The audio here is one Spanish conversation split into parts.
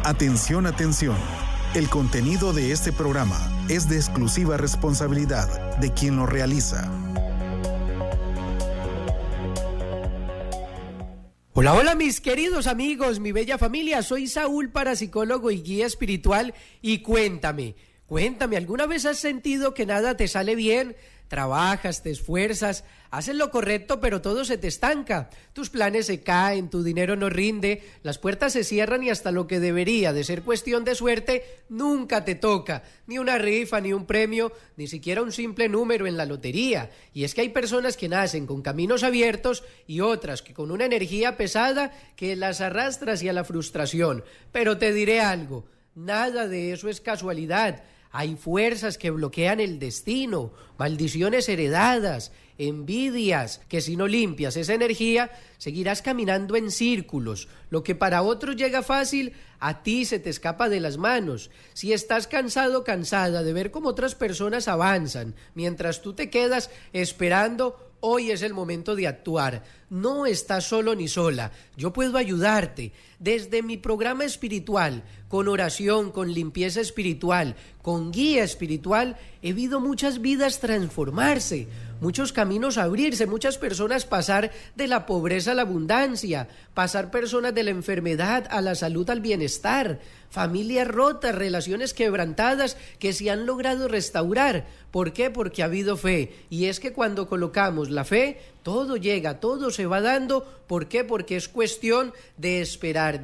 Atención, atención. El contenido de este programa es de exclusiva responsabilidad de quien lo realiza. Hola, hola mis queridos amigos, mi bella familia, soy Saúl, parapsicólogo y guía espiritual, y cuéntame, ¿alguna vez has sentido que nada te sale bien? Trabajas, te esfuerzas, haces lo correcto, pero todo se te estanca. Tus planes se caen, tu dinero no rinde, las puertas se cierran y hasta lo que debería de ser cuestión de suerte nunca te toca. Ni una rifa, ni un premio, ni siquiera un simple número en la lotería. Y es que hay personas que nacen con caminos abiertos y otras que con una energía pesada que las arrastra hacia la frustración. Pero te diré algo, nada de eso es casualidad. Hay fuerzas que bloquean el destino, maldiciones heredadas, envidias, que si no limpias esa energía, seguirás caminando en círculos. Lo que para otros llega fácil, a ti se te escapa de las manos. Si estás cansado, cansada de ver cómo otras personas avanzan, mientras tú te quedas esperando, hoy es el momento de actuar. No estás solo ni sola. Yo puedo ayudarte desde mi programa espiritual, con oración, con limpieza espiritual, con guía espiritual. He visto muchas vidas transformarse, muchos caminos abrirse, muchas personas pasar de la pobreza a la abundancia, pasar personas de la enfermedad a la salud, al bienestar, familias rotas, relaciones quebrantadas que se han logrado restaurar. ¿Por qué? Porque ha habido fe. Y es que cuando colocamos la fe, todo llega, todo se va dando. ¿Por qué? Porque es cuestión de esperar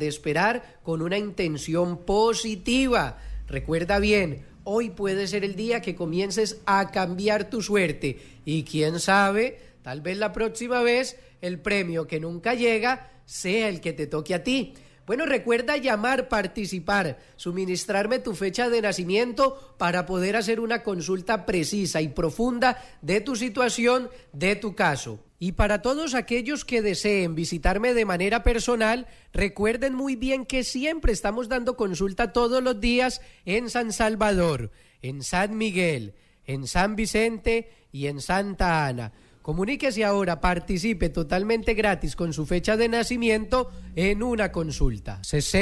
con una intención positiva. Recuerda bien, hoy puede ser el día que comiences a cambiar tu suerte. Y quién sabe, tal vez la próxima vez el premio que nunca llega sea el que te toque a ti. Bueno, recuerda llamar, participar, suministrarme tu fecha de nacimiento para poder hacer una consulta precisa y profunda de tu situación, de tu caso. Y para todos aquellos que deseen visitarme de manera personal, recuerden muy bien que siempre estamos dando consulta todos los días en San Salvador, en San Miguel, en San Vicente y en Santa Ana. Comuníquese ahora, participe totalmente gratis con su fecha de nacimiento en una consulta.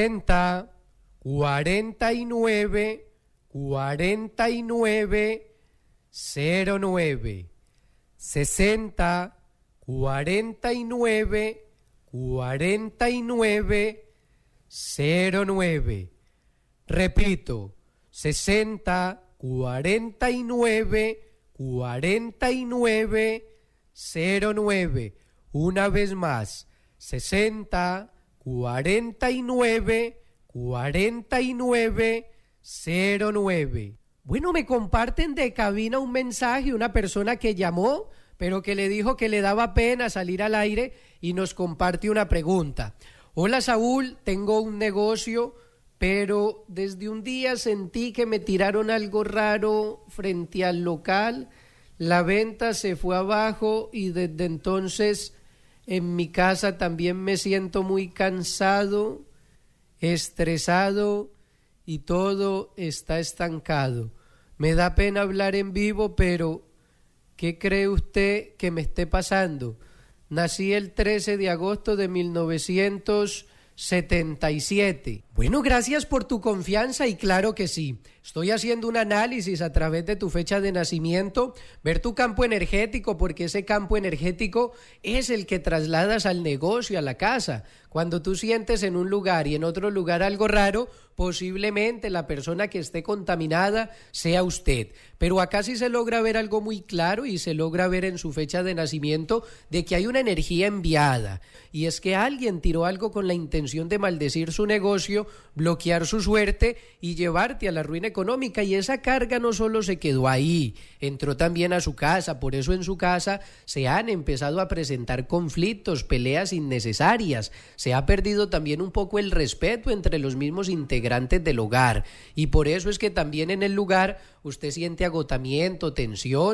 60 49 49 09 60 49 49 09. Repito, 60 49 49 09. Una vez más, 60 49 49 09. Bueno, me comparten de cabina un mensaje, una persona que llamó, pero que le dijo que le daba pena salir al aire y nos comparte una pregunta. Hola Saúl, tengo un negocio, pero desde un día sentí que me tiraron algo raro frente al local. La venta se fue abajo y desde entonces en mi casa también me siento muy cansado, estresado y todo está estancado. Me da pena hablar en vivo, pero ¿qué cree usted que me esté pasando? Nací el 13 de agosto de 1977. Bueno, gracias por tu confianza y claro que sí. Estoy haciendo un análisis a través de tu fecha de nacimiento, ver tu campo energético, porque ese campo energético es el que trasladas al negocio, a la casa. Cuando tú sientes en un lugar y en otro lugar algo raro, posiblemente la persona que esté contaminada sea usted. Pero acá sí se logra ver algo muy claro y se logra ver en su fecha de nacimiento de que hay una energía enviada. Y es que alguien tiró algo con la intención de maldecir su negocio, bloquear su suerte y llevarte a la ruina económica, y esa carga no solo se quedó ahí, entró también a su casa. Por eso en su casa se han empezado a presentar conflictos, peleas innecesarias, se ha perdido también un poco el respeto entre los mismos integrantes del hogar, y por eso es que también en el lugar usted siente agotamiento, tensión